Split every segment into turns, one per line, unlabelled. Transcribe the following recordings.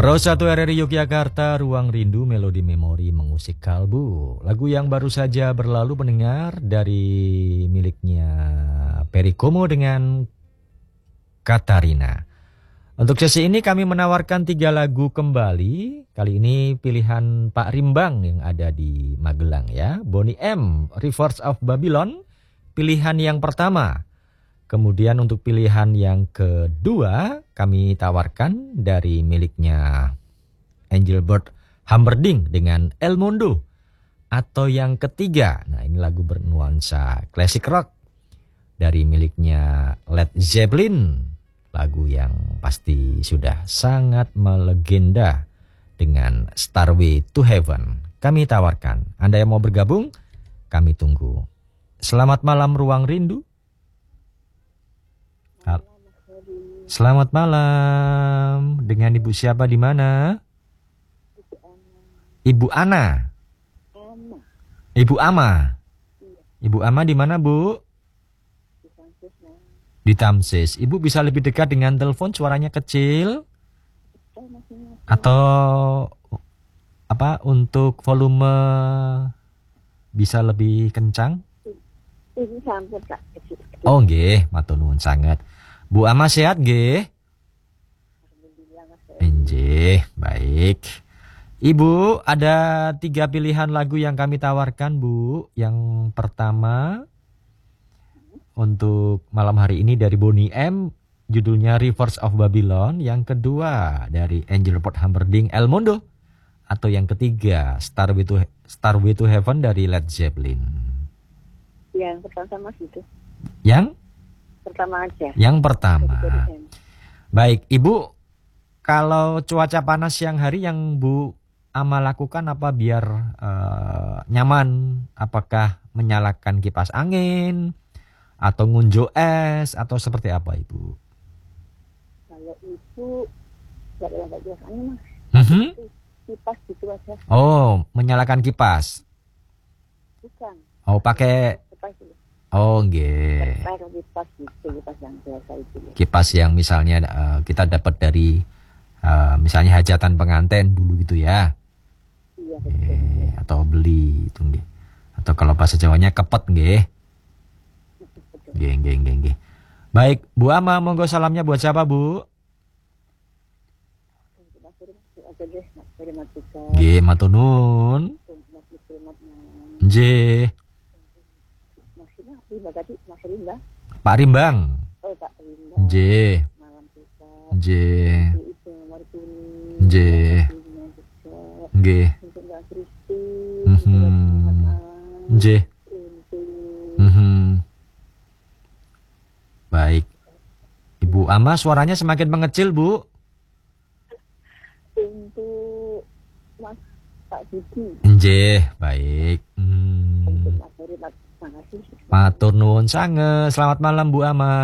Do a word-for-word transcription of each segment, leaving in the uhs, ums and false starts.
Pro satu R R I Yogyakarta, Ruang Rindu Melodi Memori mengusik kalbu. Lagu yang baru saja berlalu pendengar dari miliknya Perry Como dengan Katarina. Untuk sesi ini kami menawarkan tiga lagu kembali. Kali ini pilihan Pak Rimbang yang ada di Magelang ya. Boney M, Rivers of Babylon, pilihan yang pertama. Kemudian untuk pilihan yang kedua kami tawarkan dari miliknya Engelbert Humperdinck dengan El Mundo. Atau yang ketiga, nah ini lagu bernuansa classic rock dari miliknya Led Zeppelin. Lagu yang pasti sudah sangat melegenda dengan Starway to Heaven. Kami tawarkan, Anda yang mau bergabung, kami tunggu. Selamat malam Ruang Rindu. Selamat malam. Dengan Ibu siapa di mana? Ibu Ana. Ibu Ama. Ibu Ama di mana, Bu? Di Tamsis. Ibu bisa lebih dekat dengan telepon, suaranya kecil? Atau apa untuk volume bisa lebih kencang? Oh, nggih, matur nuwun sanget. Bu Ama sehat nggih? Nggih, baik. Ibu, ada tiga pilihan lagu yang kami tawarkan, Bu. Yang pertama untuk malam hari ini dari Boney M, judulnya Rivers of Babylon. Yang kedua dari Engelbert Humperdinck, El Mundo. Atau yang ketiga, Starway to, Starway to Heaven dari Led Zeppelin.
Yang pertama itu.
Yang?
Pertama aja.
Yang pertama. Baik, Ibu, kalau cuaca panas siang hari yang Bu Ama lakukan apa biar uh, nyaman? Apakah menyalakan kipas angin atau ngunjuk es atau seperti apa, Ibu?
Kalau itu nggak ada kipas angin, Mas.
Mm-hmm.
Kipas gitu aja.
Oh, menyalakan kipas?
Bukan.
Oh, pakai. Oh, nggih.
Kipas gitu, kipas yang biasa itu.
Kipas yang misalnya uh, kita dapat dari uh, misalnya hajatan pengantin dulu gitu ya.
Iya,
betul. E, atau beli itu nggih. Atau kalau bahasa Jawanya kepet nggih. Nggih, nggih, nggih, nggih. Baik, Bu Ama, monggo salamnya buat siapa, Bu? Nggih, matur nuwun. Nggih. Pak Rimbang.
Oh, Pak Rimbang.
Nggih. Nggih. Nggih. Nggih. Mhm. Nggih. Mhm. Baik. Ibu Ama suaranya semakin mengecil, Bu.
Untuk Mas Pak Budi.
Nggih, baik. Hmm. Matur nuwun sanget. Selamat malam Bu Ama.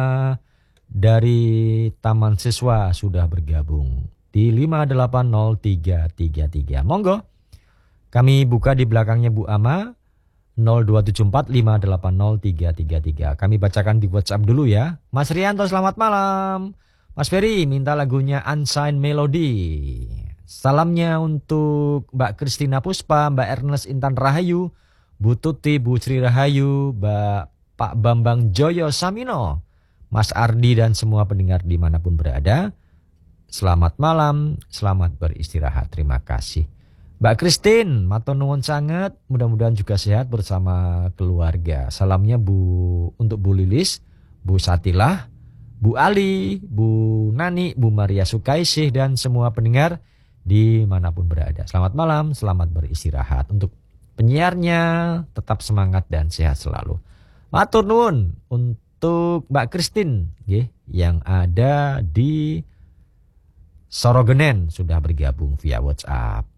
Dari Taman Siswa sudah bergabung di lima delapan nol tiga tiga tiga. Monggo. Kami buka di belakangnya Bu Ama nol dua tujuh empat lima delapan nol tiga tiga tiga. Kami bacakan di WhatsApp dulu ya. Mas Rianto selamat malam. Mas Ferry minta lagunya Unsigned Melody. Salamnya untuk Mbak Kristina Puspa, Mbak Ernest Intan Rahayu, Bu Tuti, Bu Sri Rahayu, Mbak Pak Bambang Joyo Samino, Mas Ardi dan semua pendengar dimanapun berada. Selamat malam, selamat beristirahat. Terima kasih. Mbak Christine, matur nuwun sangat. Mudah-mudahan juga sehat bersama keluarga. Salamnya Bu untuk Bu Lilis, Bu Satilah, Bu Ali, Bu Nani, Bu Maria Sukaisih dan semua pendengar dimanapun berada. Selamat malam, selamat beristirahat. Untuk penyiarnya tetap semangat dan sehat selalu. Matur nuwun untuk Mbak Christine nggih yang ada di Sorogenen sudah bergabung via WhatsApp.